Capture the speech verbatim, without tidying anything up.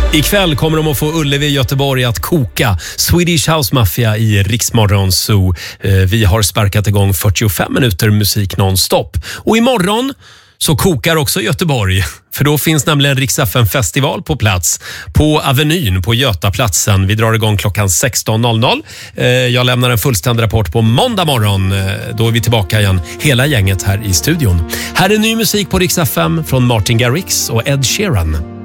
Ikväll kommer de att få Ullevi i Göteborg att koka. Swedish House Mafia i Rix Morgon Zoo. Vi har sparkat igång fyrtiofem minuter musik nonstop. Och imorgon så kokar också Göteborg. För då finns nämligen Rix F M-festival på plats på Avenyn på Götaplatsen. Vi drar igång klockan sexton noll noll. Jag lämnar en fullständig rapport på måndag morgon. Då är vi tillbaka igen, hela gänget här i studion. Här är ny musik på Rix F M från Martin Garrix och Ed Sheeran.